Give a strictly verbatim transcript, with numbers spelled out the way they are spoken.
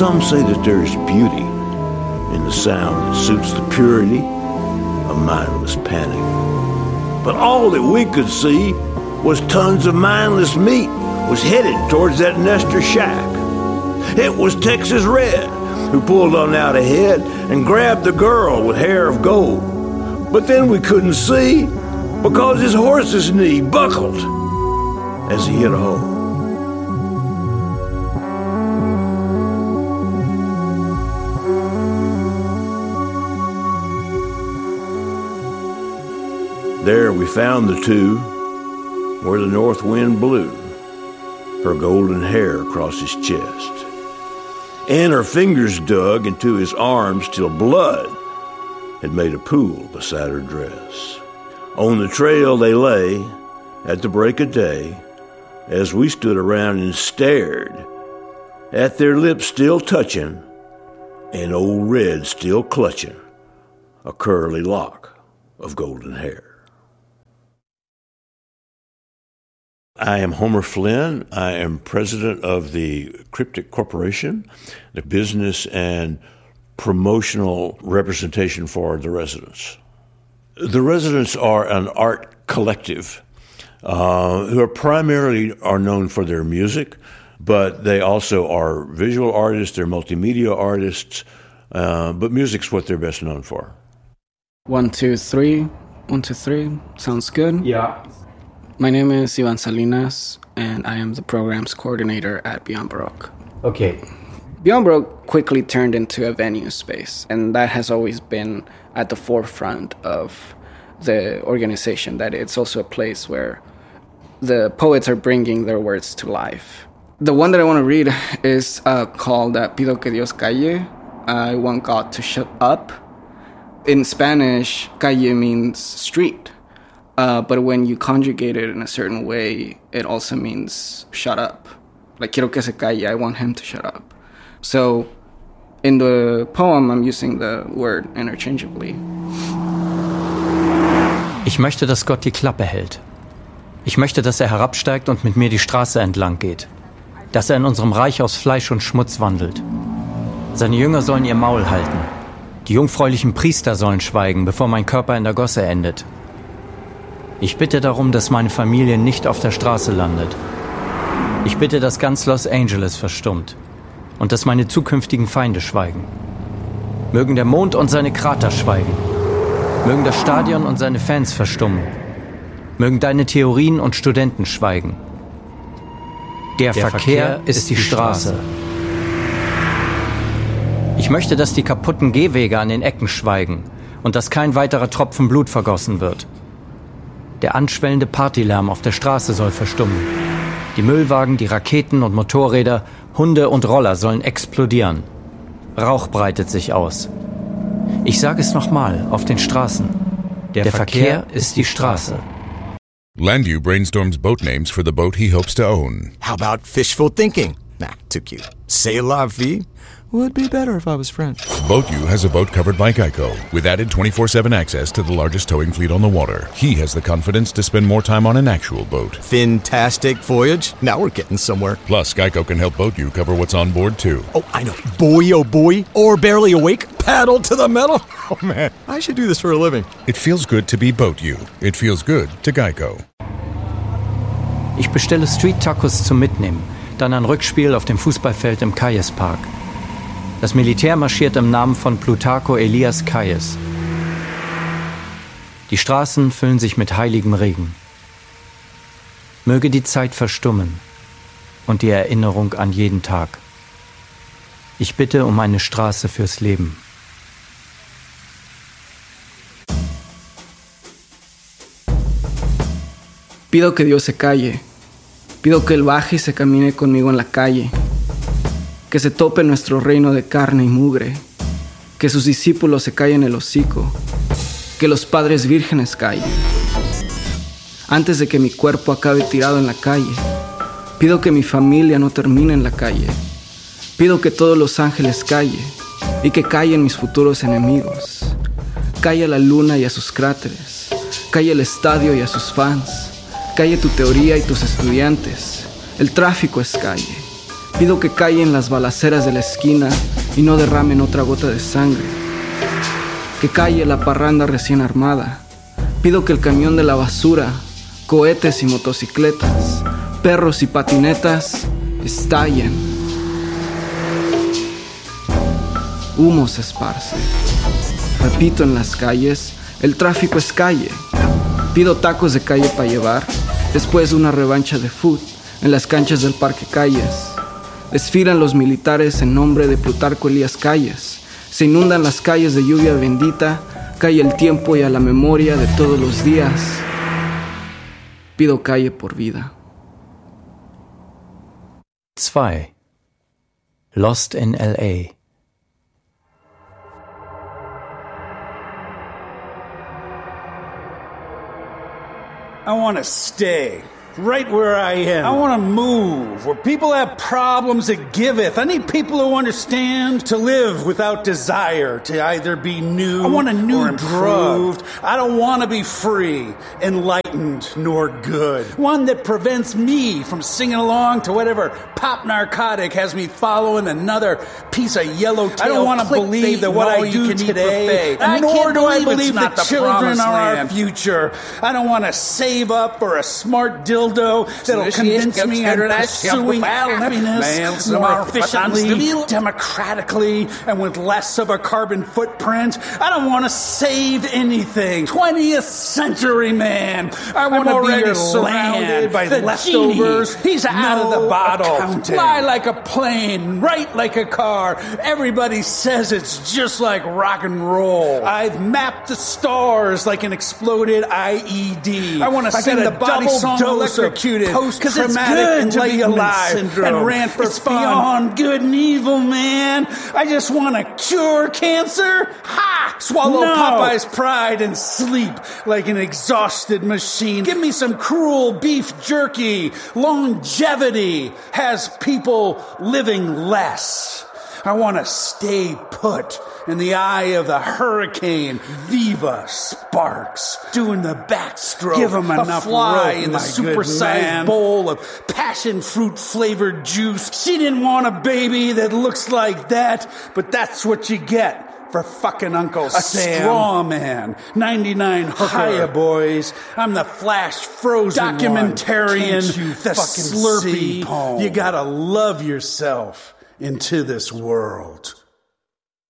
Some say that there is beauty in the sound that suits the purity of mindless panic. But all that we could see was tons of mindless meat was headed towards that Nestor shack. It was Texas Red who pulled on out ahead and grabbed the girl with hair of gold. But then we couldn't see because his horse's knee buckled as he hit a hole. There we found the two where the north wind blew, her golden hair across his chest, and her fingers dug into his arms till blood had made a pool beside her dress. On the trail they lay at the break of day as we stood around and stared at their lips still touching and old Red still clutching a curly lock of golden hair. I am Homer Flynn. I am president of the Cryptic Corporation, the business and promotional representation for the Residents. The Residents are an art collective uh, who are primarily are known for their music, but they also are visual artists, they're multimedia artists, uh, but music's what they're best known for. One, two, three. One, two, three. Sounds good? Yeah. My name is Ivan Salinas, and I am the programs coordinator at Beyond Baroque. Okay. Beyond Baroque quickly turned into a venue space, and that has always been at the forefront of the organization, that it's also a place where the poets are bringing their words to life. The one that I want to read is uh, called uh, Pido que Dios calle. I want God to shut up. In Spanish, calle means street. Uh, but when you conjugate it in a certain way, it also means shut up. Like, quiero que se calle, I want him to shut up. So, in the poem, I'm using the word interchangeably. Ich möchte, dass Gott die Klappe hält. Ich möchte, dass er herabsteigt und mit mir die Straße entlang geht. Dass er in unserem Reich aus Fleisch und Schmutz wandelt. Seine Jünger sollen ihr Maul halten. Die jungfräulichen Priester sollen schweigen, bevor mein Körper in der Gosse endet. Ich bitte darum, dass meine Familie nicht auf der Straße landet. Ich bitte, dass ganz Los Angeles verstummt und dass meine zukünftigen Feinde schweigen. Mögen der Mond und seine Krater schweigen. Mögen das Stadion und seine Fans verstummen. Mögen deine Theorien und Studenten schweigen. Der, der Verkehr, Verkehr ist die Straße. Ich möchte, dass die kaputten Gehwege an den Ecken schweigen und dass kein weiterer Tropfen Blut vergossen wird. Der anschwellende Partylärm auf der Straße soll verstummen. Die Müllwagen, die Raketen und Motorräder, Hunde und Roller sollen explodieren. Rauch breitet sich aus. Ich sage es nochmal, auf den Straßen. Der, der Verkehr, Verkehr ist die Straße. Landu brainstorms boat names for the boat he hopes to own. How about fishful thinking? Nah, too cute. C'est la vie? Would be better if I was French. BoatU has a boat covered by Geico, with added twenty-four seven access to the largest towing fleet on the water. He has the confidence to spend more time on an actual boat. Fantastic voyage. Now we're getting somewhere. Plus, Geico can help BoatU cover what's on board, too. Oh, I know. Boy, oh boy. Or barely awake. Paddle to the metal. Oh, man. I should do this for a living. It feels good to be BoatU. It feels good to Geico. Ich bestelle Street Tacos zum Mitnehmen, dann ein Rückspiel auf dem Fußballfeld im Calles Park. Das Militär marschiert im Namen von Plutarco Elias Calles. Die Straßen füllen sich mit heiligem Regen. Möge die Zeit verstummen und die Erinnerung an jeden Tag. Ich bitte um eine Straße fürs Leben. Pido que Dios se calle. Pido que Él baje y se camine conmigo en la calle. Que se tope nuestro reino de carne y mugre, que sus discípulos se callen el hocico, que los padres vírgenes callen. Antes de que mi cuerpo acabe tirado en la calle, pido que mi familia no termine en la calle. Pido que todos los ángeles callen y que callen mis futuros enemigos. Calle a la luna y a sus cráteres, calle el estadio y a sus fans, calle tu teoría y tus estudiantes. El tráfico es calle. Pido que callen las balaceras de la esquina y no derramen otra gota de sangre. Que calle la parranda recién armada. Pido que el camión de la basura, cohetes y motocicletas, perros y patinetas estallen. Humo se esparce. Repito en las calles, el tráfico es calle. Pido tacos de calle para llevar, después de una revancha de foot en las canchas del Parque Calles. Desfilan los militares en nombre de Plutarco Elías Calles. Se inundan las calles de lluvia bendita, cae el tiempo y a la memoria de todos los días. Pido calle por vida. two. Lost in L A. I want to stay right where I am. I want to move where people have problems that giveth. I need people who understand to live without desire to either be new I want a new or improved. Drug. I don't want to be free, enlightened, nor good. One that prevents me from singing along to whatever pop narcotic has me following another piece of yellowtail. I don't want to believe that what I do today, nor do I believe that children are our future. I don't want to save up for a smart dildo that'll convince me I'm pursuing happiness more efficiently, democratically, and with less of a carbon footprint. I don't want to save anything. twentieth century man. I want to be your surrounded by the leftovers. Genie. He's out no of the bottle. Accounting. Fly like a plane, write like a car. Everybody says it's just like rock and roll. I've mapped the stars like an exploded I E D. I want to set a double dose electrocuted post-traumatic to be alive syndrome. And ran for it's fun. Beyond good and evil, man. I just want to cure cancer. Ha! Swallow no. Popeye's pride and sleep like an exhausted machine. Give me some cruel beef jerky. Longevity has people living less. I want to stay put in the eye of the hurricane. Viva Sparks doing the backstroke. Give him enough fly rope, in the supersized bowl of passion fruit flavored juice. She didn't want a baby that looks like that, but that's what you get for fucking Uncle a Sam. A straw man. ninety-nine hooker. Hiya, boys. I'm the Flash Frozen documentarian. You the Slurpee. See? You gotta love yourself into this world.